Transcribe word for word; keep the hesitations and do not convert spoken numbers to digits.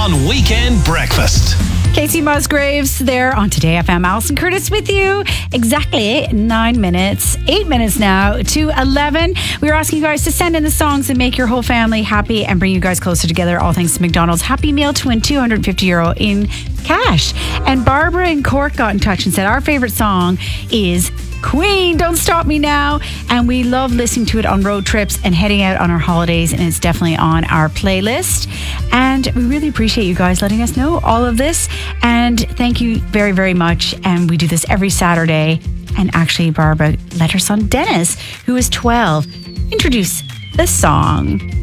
on Weekend Breakfast. Casey Musgraves there on Today F M. Alison Curtis with you. Exactly nine minutes, eight minutes now to eleven. We were asking you guys to send in the songs that make your whole family happy and bring you guys closer together. All thanks to McDonald's. Happy Meal to win two hundred fifty euro in cash. And Barbara in Cork got in touch and said our favorite song is Queen, Don't Stop Me Now. And we love listening to it on road trips and heading out on our holidays. And it's definitely on our playlist. And we really appreciate you guys letting us know all of this. And thank you very, very much. And we do this every Saturday. And actually, Barbara let her son Dennis, who is twelve, introduce the song.